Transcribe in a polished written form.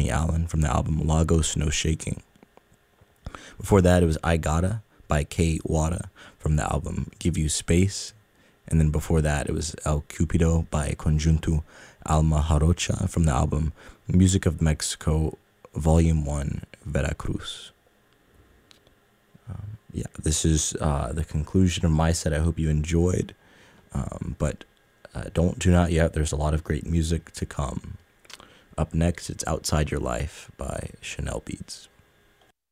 Donnie Allen from the album Lagos No Shaking. Before that, it was I Gotta by Kay Wada from the album Give You Space. And then before that, it was El Cupido by Conjunto Alma Jarocha from the album Music of Mexico, Volume 1, Veracruz. This is the conclusion of my set. I hope you enjoyed. But don't tune out yet. There's a lot of great music to come. Up next, it's Outside Your Life by Chanel Beats.